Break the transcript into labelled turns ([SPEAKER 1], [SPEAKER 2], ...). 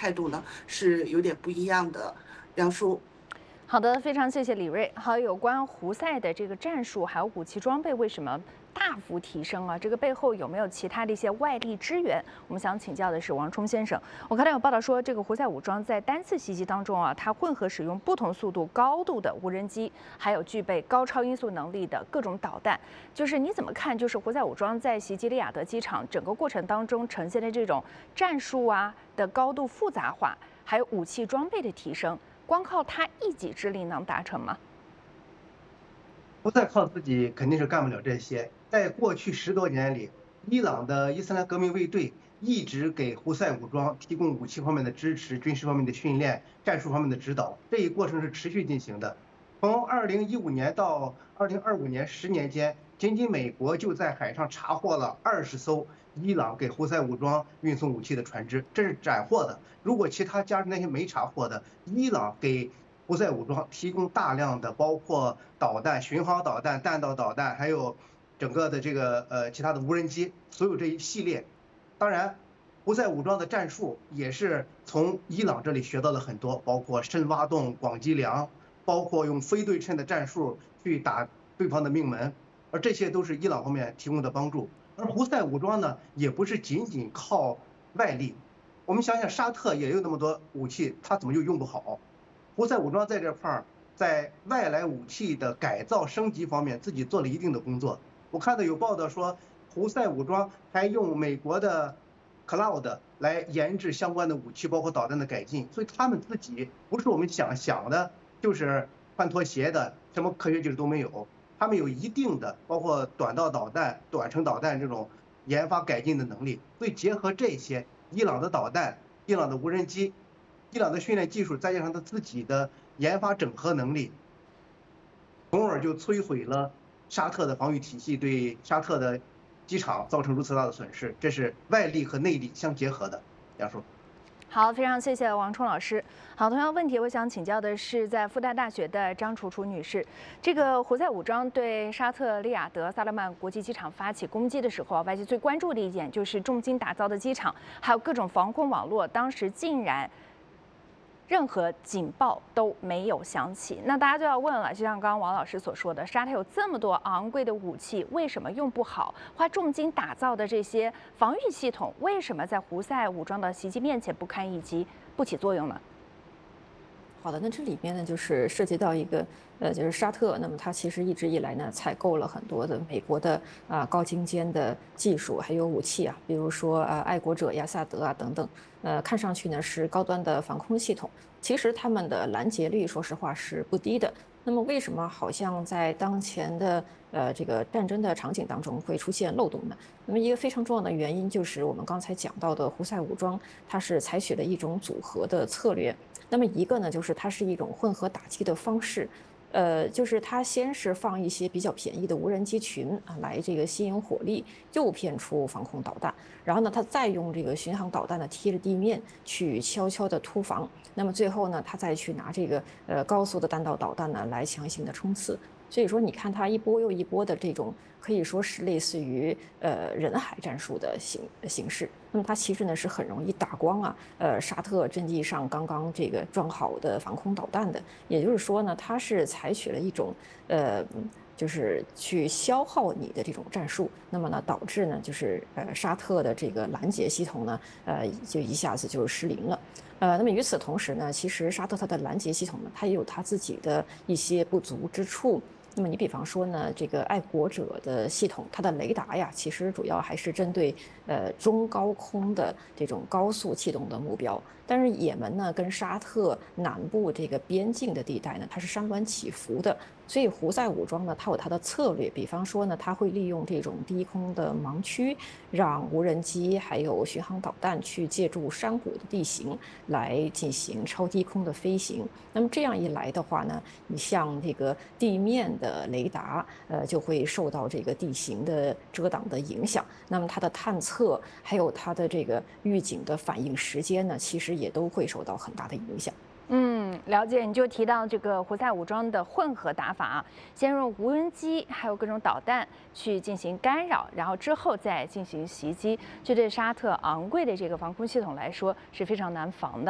[SPEAKER 1] 态度呢是有点不一样的。梁叔。
[SPEAKER 2] 好的，非常谢谢李瑞。好，有关胡塞的这个战术还有武器装备为什么大幅提升啊？这个背后有没有其他的一些外力支援？我们想请教的是王冲先生。我看到有报道说，这个胡塞武装在单次袭击当中啊，它混合使用不同速度、高度的无人机，还有具备高超音速能力的各种导弹。就是你怎么看？就是胡塞武装在袭击利雅得机场整个过程当中呈现的这种战术啊的高度复杂化，还有武器装备的提升。光靠他一己之力能达成吗？
[SPEAKER 3] 不再靠自己肯定是干不了这些。在过去10多年里，伊朗的伊斯兰革命卫队一直给胡塞武装提供武器方面的支持、军事方面的训练、战术方面的指导，这一过程是持续进行的。从2015年到2025年10年间，仅仅美国就在海上查获了20艘伊朗给胡塞武装运送武器的船只，这是斩获的。如果其他加上那些没查获的，伊朗给胡塞武装提供大量的包括导弹、巡航导弹、弹道导弹，还有整个的这个其他的无人机，所有这一系列。当然，胡塞武装的战术也是从伊朗这里学到了很多，包括深挖洞、广积粮，包括用非对称的战术去打对方的命门，而这些都是伊朗方面提供的帮助。而胡塞武装呢，也不是仅仅靠外力。我们想想，沙特也有那么多武器，他怎么就用不好？胡塞武装在这块儿，在外来武器的改造升级方面，自己做了一定的工作。我看到有报道说，胡塞武装还用美国的 Cloud 来研制相关的武器，包括导弹的改进。所以他们自己不是我们想的，就是换拖鞋的，什么科学技术都没有。他们有一定的，包括短道导弹、短程导弹这种研发改进的能力。所以结合这些，伊朗的导弹、伊朗的无人机、伊朗的训练技术，再加上他自己的研发整合能力，从而就摧毁了沙特的防御体系，对沙特的机场造成如此大的损失。这是外力和内力相结合的。杨叔。
[SPEAKER 2] 好，非常谢谢王冲老师。好，同样问题，我想请教的是，在复旦大学的张楚楚女士，这个胡塞武装对沙特利雅得萨勒曼国际机场发起攻击的时候，外界最关注的一点就是重金打造的机场，还有各种防空网络，当时竟然任何警报都没有响起。那大家就要问了，就像刚刚王老师所说的，沙特有这么多昂贵的武器，为什么用不好？花重金打造的这些防御系统，为什么在胡塞武装的袭击面前不堪一击，不起作用呢？
[SPEAKER 4] 好的，那这里边呢，就是涉及到一个就是沙特，那么它其实一直以来呢，采购了很多的美国的高精尖的技术还有武器啊，比如说爱国者、亚萨德啊等等，看上去呢是高端的防空系统，其实他们的拦截率说实话是不低的。那么为什么好像在当前的这个战争的场景当中会出现漏洞呢？那么一个非常重要的原因就是我们刚才讲到的胡塞武装，它是采取了一种组合的策略。那么一个呢，就是它是一种混合打击的方式，就是它先是放一些比较便宜的无人机群啊，来这个吸引火力，诱骗出防空导弹，然后呢，它再用这个巡航导弹呢贴着地面去悄悄的突防，那么最后呢，它再去拿这个高速的弹道导弹呢来强行的冲刺。所以说，你看它一波又一波的这种，可以说是类似于人海战术的形式。那么它其实呢是很容易打光啊，沙特阵地上刚刚这个装好的防空导弹的。也就是说呢，它是采取了一种就是去消耗你的这种战术，那么呢导致呢就是沙特的这个拦截系统呢就一下子就失灵了。那么与此同时呢，其实沙特它的拦截系统呢，它也有它自己的一些不足之处。那么你比方说呢，这个爱国者的系统，它的雷达呀，其实主要还是针对中高空的这种高速气动的目标。但是也门呢，跟沙特南部这个边境的地带呢，它是山峦起伏的，所以胡塞武装呢，它有它的策略。比方说呢，它会利用这种低空的盲区，让无人机还有巡航导弹去借助山谷的地形来进行超低空的飞行。那么这样一来的话呢，你像这个地面的雷达，就会受到这个地形的遮挡的影响。那么它的探测还有它的这个预警的反应时间呢，其实也都会受到很大的影响。
[SPEAKER 2] 了解。你就提到这个胡塞武装的混合打法啊，先用无人机还有各种导弹去进行干扰，然后之后再进行袭击，这对沙特昂贵的这个防空系统来说是非常难防的。